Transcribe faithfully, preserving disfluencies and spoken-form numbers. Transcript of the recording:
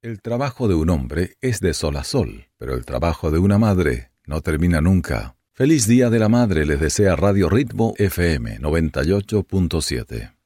El trabajo de un hombre es de sol a sol, pero el trabajo de una madre no termina nunca. Feliz Día de la Madre les desea Radio Ritmo F M noventa y ocho punto siete.